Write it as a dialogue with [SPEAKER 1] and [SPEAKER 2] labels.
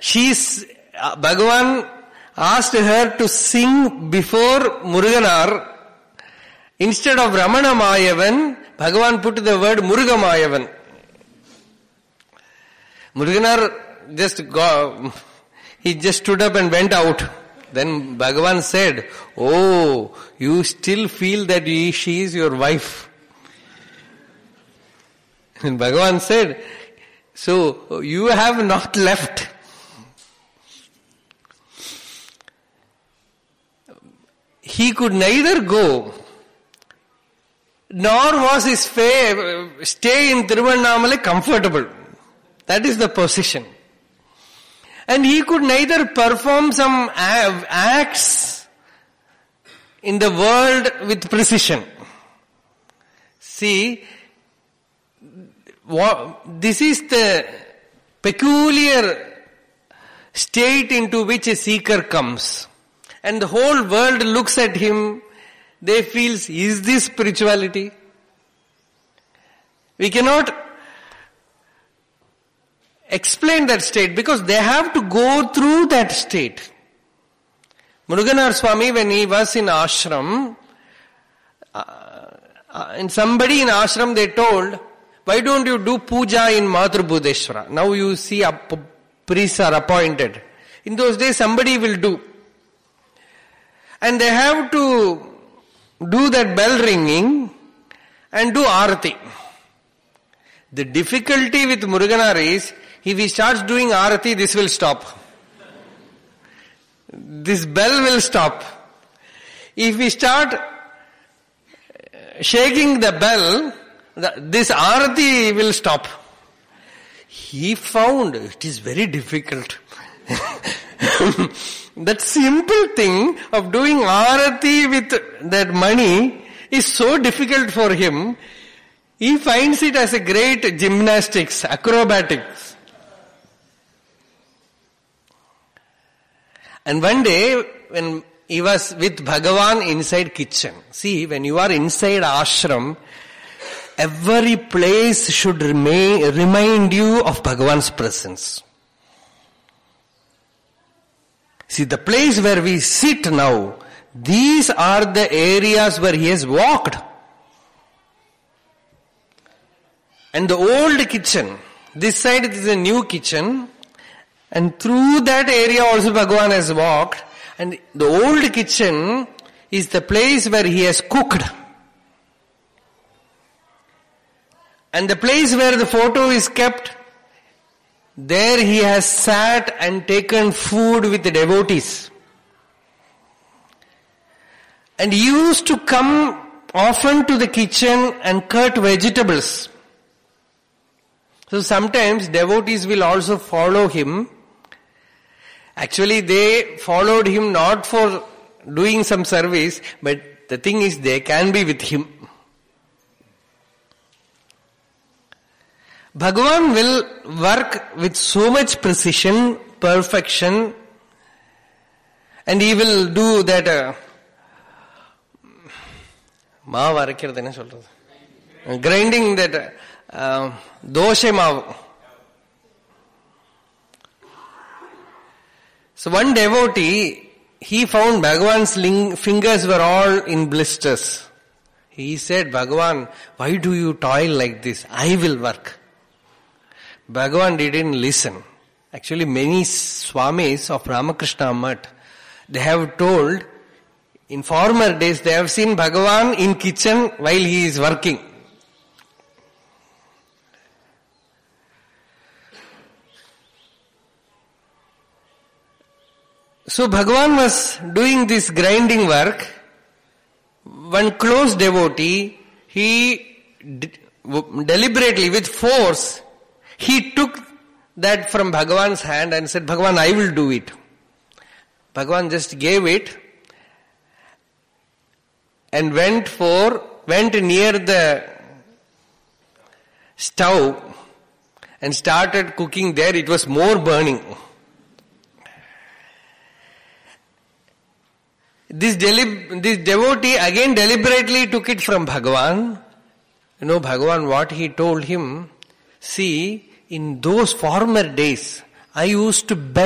[SPEAKER 1] Bhagavan asked her to sing before Muruganar. Instead of Ramana Mayavan, Bhagavan put the word Muruga Mayavan. Muruganar he just stood up and went out. Then Bhagavan said, "Oh, you still feel that she is your wife." And Bhagavan said, "So you have not left." He could neither go, nor was his stay in Tiruvannamalai comfortable. That is the position. And he could neither perform some acts in the world with precision. See, this is the peculiar state into which a seeker comes. And the whole world looks at him, they feel, is this spirituality? We cannot explain that state because they have to go through that state. Muruganar Swami, when he was in ashram, and somebody in ashram they told, "Why don't you do puja in Madhurabudeshwara? Now you see priests are appointed." In those days somebody will do. And they have to do that bell ringing and do arati. The difficulty with Muruganar is, if he starts doing arati, this will stop. This bell will stop. If we start shaking the bell, this arati will stop. He found it is very difficult. That simple thing of doing arati with that money is so difficult for him. He finds it as a great gymnastics, acrobatics. And one day, when he was with Bhagavan inside kitchen. See, when you are inside ashram, every place should remind you of Bhagavan's presence. See, the place where we sit now, these are the areas where he has walked. And the old kitchen, this side is a new kitchen, and through that area also Bhagavan has walked, and the old kitchen is the place where he has cooked. And the place where the photo is kept, there he has sat and taken food with the devotees. And he used to come often to the kitchen and cut vegetables. So sometimes devotees will also follow him. Actually they followed him not for doing some service, but the thing is they can be with him. Bhagavan will work with so much precision, perfection, and he will do that grinding that dosha maavu. So one devotee, he found Bhagavan's fingers were all in blisters. He said, "Bhagavan, why do you toil like this? I will work." Bhagavan didn't listen. Actually, many Swamis of Ramakrishna Math, they have told, in former days they have seen Bhagavan in kitchen while he is working. So Bhagavan was doing this grinding work. One close devotee, he deliberately, with force, he took that from Bhagavan's hand and said, "Bhagavan, I will do it." Bhagavan just gave it and went near the stove and started cooking there. It was more burning. This devotee again deliberately took it from Bhagavan. You know Bhagavan what he told him? See, in those former days, I used to beg